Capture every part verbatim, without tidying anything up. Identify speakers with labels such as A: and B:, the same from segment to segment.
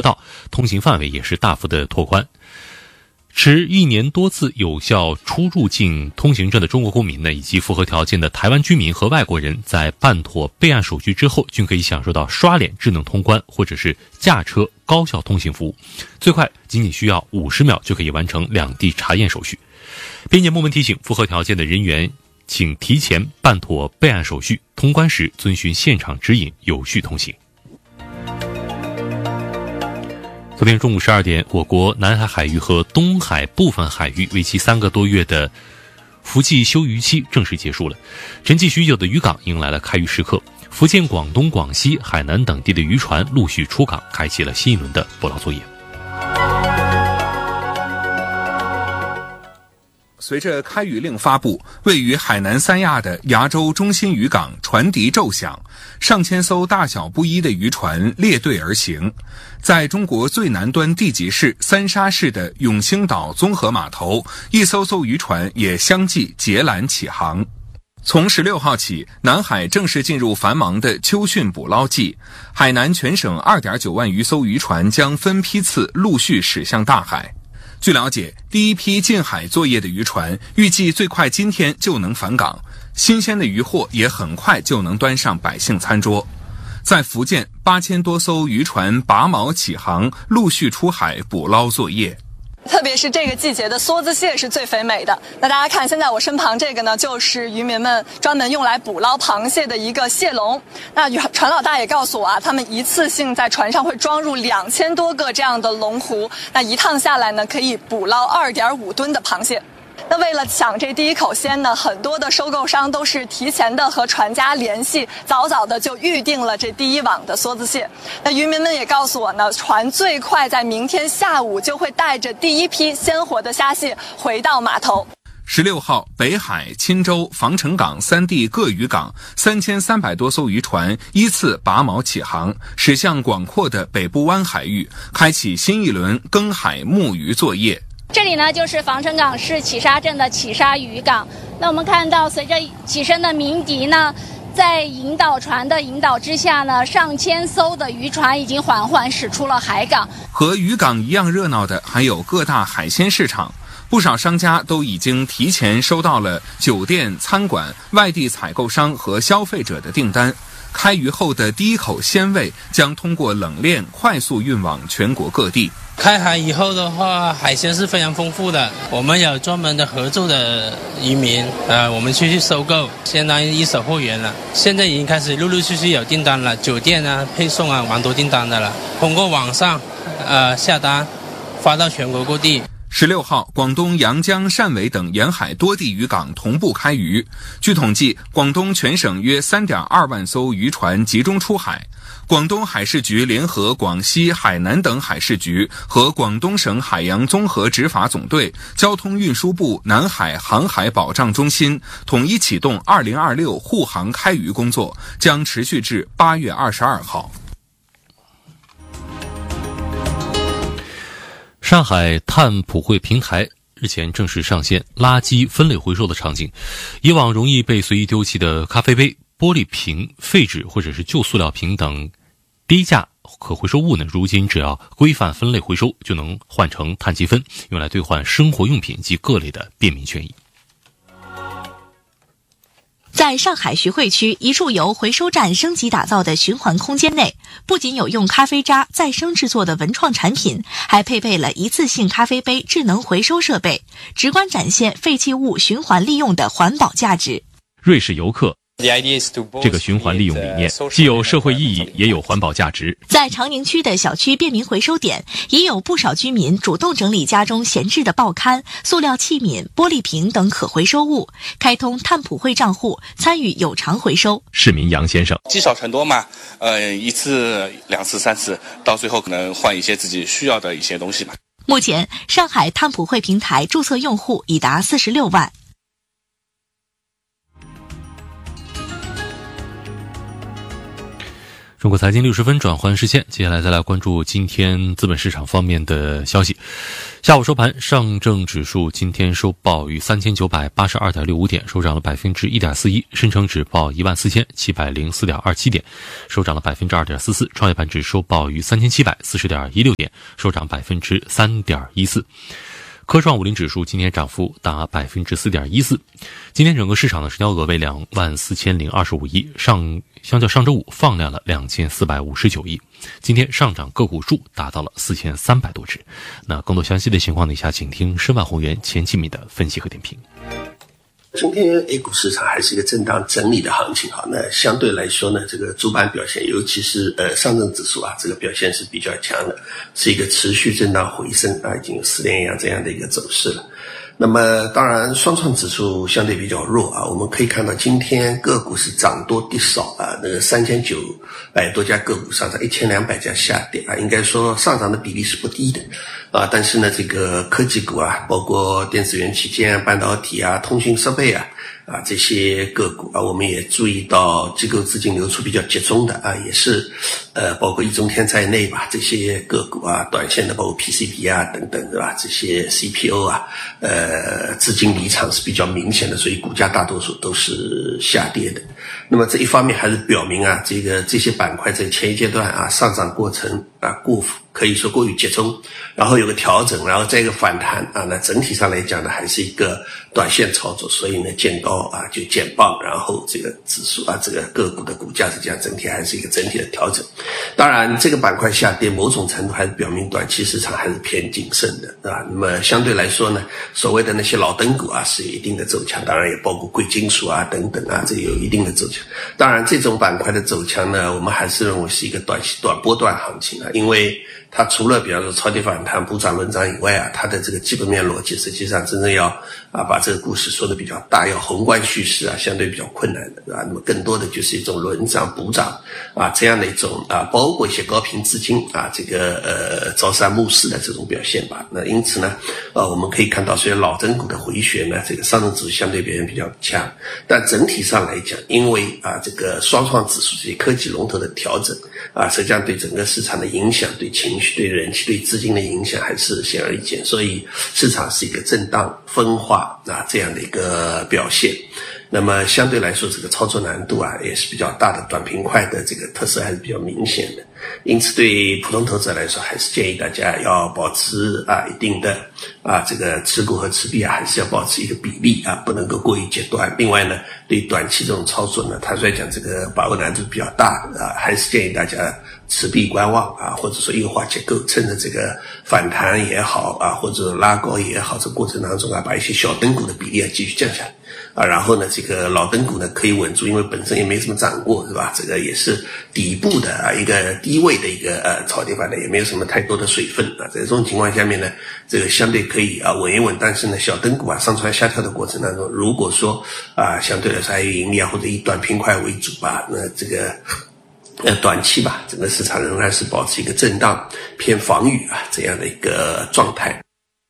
A: 道，通行范围也是大幅的拓宽。持一年多次有效出入境通行证的中国公民呢，以及符合条件的台湾居民和外国人，在办妥备案手续之后，均可以享受到刷脸智能通关或者是驾车高效通行服务，最快仅仅需要五十秒就可以完成两地查验手续。边检部门提醒，符合条件的人员请提前办妥备案手续，通关时遵循现场指引，有序通行。昨天中午十二点，我国南海海域和东海部分海域为期三个多月的伏季休渔期正式结束了，沉寂许久的渔港迎来了开渔时刻，福建、广东、广西、海南等地的渔船陆续出港，开启了新一轮的捕捞作业。
B: 随着开渔令发布，位于海南三亚的崖州中心渔港船笛骤响，上千艘大小不一的渔船列队而行。在中国最南端地级市三沙市的永兴岛综合码头，一艘艘渔船也相继结缆起航。从十六号起，南海正式进入繁忙的秋汛捕捞季，海南全省 二点九万余艘渔船将分批次陆续驶向大海。据了解，第一批进海作业的渔船预计最快今天就能返港，新鲜的渔获也很快就能端上百姓餐桌。在福建，八千多艘渔船拔锚起航，陆续出海捕捞作业。
C: 特别是这个季节的梭子蟹是最肥美的。那大家看，现在我身旁这个呢，就是渔民们专门用来捕捞螃蟹的一个蟹笼。那船老大也告诉我啊，他们一次性在船上会装入两千多个这样的龙湖，那一趟下来呢，可以捕捞二点五吨的螃蟹。那为了抢这第一口鲜呢，很多的收购商都是提前的和船家联系，早早的就预定了这第一网的梭子蟹。那渔民们也告诉我呢，船最快在明天下午就会带着第一批鲜活的虾蟹回到码头。
B: 十六号，北海、钦州、防城港三地各渔港三千三百多艘渔船依次拔锚起航，驶向广阔的北部湾海域，开启新一轮耕海牧渔作业。
D: 这里呢，就是防城港市启沙镇的启沙渔港。那我们看到，随着起身的鸣笛呢，在引导船的引导之下呢，上千艘的渔船已经缓缓驶出了海港。
B: 和渔港一样热闹的还有各大海鲜市场，不少商家都已经提前收到了酒店、餐馆、外地采购商和消费者的订单。开渔后的第一口鲜味将通过冷链快速运往全国各地。
E: 开海以后的话，海鲜是非常丰富的。我们有专门的合作的渔民，呃，我们去去收购，相当于一手货源了。现在已经开始陆陆续续有订单了，酒店啊、配送啊，蛮多订单的了。通过网上，呃，下单，发到全国各地。
B: 十六号，广东阳江、汕尾等沿海多地渔港同步开渔。据统计，广东全省约 三点二万艘渔船集中出海。广东海事局联合广西、海南等海事局和广东省海洋综合执法总队、交通运输部南海航海保障中心统一启动二零二六护航开渔工作，将持续至八月二十二号。
A: 上海碳普惠平台日前正式上线垃圾分类回收的场景，以往容易被随意丢弃的咖啡杯、玻璃瓶、废纸或者是旧塑料瓶等低价可回收物呢，如今只要规范分类回收，就能换成碳积分，用来兑换生活用品及各类的便民权益。
F: 在上海徐汇区一处由回收站升级打造的循环空间内，不仅有用咖啡渣再生制作的文创产品，还配备了一次性咖啡杯智能回收设备，直观展现废弃物循环利用的环保价值。
A: 瑞士游客，这个循环利用理念既有社会意义，也有环保价值。
F: 在长宁区的小区便民回收点，也有不少居民主动整理家中闲置的报刊、塑料器皿、玻璃瓶等可回收物，开通碳普惠账户，参与有偿回收。
A: 市民杨先生，
G: 积少成多嘛，呃，一次、两次、三次，到最后可能换一些自己需要的一些东西吧。
F: 目前，上海碳普惠平台注册用户已达四十六万。
A: 中中国财经六十分转换视线，接下来再来关注今天资本市场方面的消息。下午收盘，上证指数今天收报于三千九百八十二点六五点，收涨了百分之一点四一；深成指报一万四千七百零四点二七点，收涨了百分之二点四四；创业板指收报于三千七百四十点一六点，收涨百分之三点一四。科创五零指数今天涨幅达百分之四点一四。今天整个市场的成交额为两万四千零二十五亿，上相较上周五放量了两千四百五十九亿。今天上涨个股数达到了四千三百多只。那更多详细的情况呢，以下请听申万宏源、钱启敏的分析和点评。
H: 今天 A 股市场还是一个震荡整理的行情啊，那相对来说呢，这个主板表现，尤其是呃上证指数啊，这个表现是比较强的，是一个持续震荡回升啊，已经有四连阳这样的一个走势了。那么当然双创指数相对比较弱啊，我们可以看到今天个股是涨多跌少啊，那个三千九百多家个股上涨，一千两百家下跌啊，应该说上涨的比例是不低的啊，但是呢这个科技股啊，包括电子元器件、半导体啊、通讯设备啊啊这些个股啊，我们也注意到机构资金流出比较集中的啊，也是呃包括易中天在内吧，这些个股啊，短线的包括 P C B 啊等等对吧，这些 C P O 啊呃资金离场是比较明显的，所以股价大多数都是下跌的。那么这一方面还是表明啊，这个这些板块在前一阶段啊上涨过程啊过可以说过于集中，然后有个调整，然后再一个反弹啊，那整体上来讲呢，还是一个短线操作，所以呢见高啊就见棒，然后这个指数啊这个个股的股价是这样，整体还是一个整体的调整。当然这个板块下跌某种程度还是表明短期市场还是偏谨慎的啊。那么相对来说呢，所谓的那些老灯股啊是有一定的走强，当然也包括贵金属啊等等啊，这有一定的走强。当然这种板块的走强呢，我们还是认为是一个短期短波段行情啊，因为它除了比方说超跌反弹、补涨轮涨以外啊，它的这个基本面逻辑实际上真正要啊把这个故事说的比较大，要宏观叙事啊，相对比较困难的，对吧？那么更多的就是一种轮涨补涨啊这样的一种啊，包括一些高频资金啊这个呃朝三暮四的这种表现吧。那因此呢，呃我们可以看到，虽然老证股的回旋呢，这个上证指数相对表现比较强，但整体上来讲，因为啊这个双创指数这些科技龙头的调整啊，实际上对整个市场的影响、对情绪、对人气、对资金的影响还是显而易见，所以市场是一个震荡分化啊这样的一个表现。那么相对来说，这个操作难度啊也是比较大的，短平快的这个特色还是比较明显的。因此对普通投资者来说，还是建议大家要保持啊一定的啊这个持股和持币啊，还是要保持一个比例啊，不能够过于极端。另外呢，对短期这种操作呢，坦率讲这个把握难度比较大啊，还是建议大家持币观望啊，或者说优化结构，趁着这个反弹也好啊，或者拉高也好，这过程当中啊，把一些小灯股的比例啊继续降下来啊，然后呢，这个老灯股呢可以稳住，因为本身也没什么涨过，是吧？这个也是底部的啊一个低位的一个呃超跌板的，也没有什么太多的水分啊。在这种情况下面呢，这个相对可以啊稳一稳，但是呢，小灯股啊上蹿下跳的过程当中，如果说啊相对来说还有盈利啊，或者以短平快为主吧，那这个。呃，短期吧，整个市场仍然是保持一个震荡偏防御啊这样的一个状态。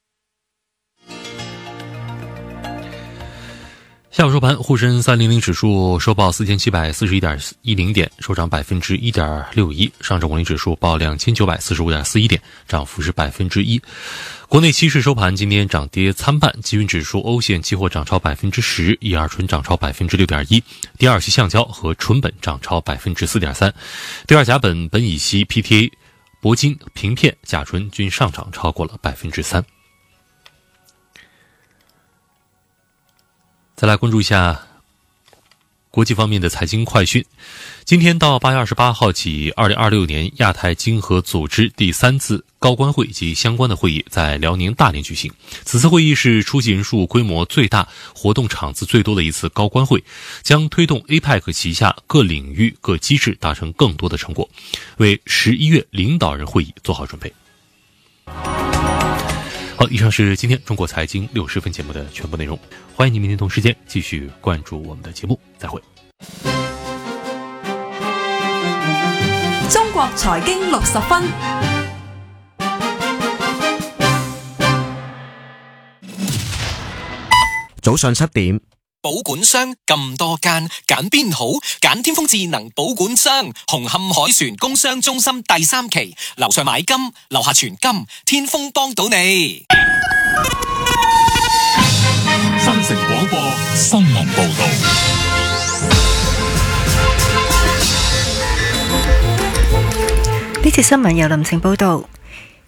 A: 下午收盘，沪深三零零指数收报四千七百四十一点一零点，收涨百分之一点六一；上证五零指数报两千九百四十五点四一点，涨幅是百分之一。国内期市收盘今天涨跌参半，基运指数欧线期货涨超百分之十，乙二醇涨超百分之六点一，第二期橡胶和纯苯涨超百分之四点三，第二甲苯、苯乙烯、P T A、铂金、平片、甲醇均上涨超过了百分之三。再来关注一下国际方面的财经快讯。今天到八月二十八号起，二零二六年亚太经合组织第三次高官会及相关的会议在辽宁大连举行。此次会议是出席人数规模最大、活动场次最多的一次高官会，将推动 A P E C 旗下各领域各机制达成更多的成果，为十一月领导人会议做好准备。好，以上是今天中国财经六十分节目的全部内容，欢迎您明天同时间继续关注我们的节目，再会。
I: 中國財經六十分，
J: 早上七點， 保管商咁多間，揀邊好？揀天風智能保管商，紅磡海船工商中心第三期，樓上買金，樓下存金，天風幫到你。
K: 新城廣播新聞報道。
L: 呢節新聞由林晴報道。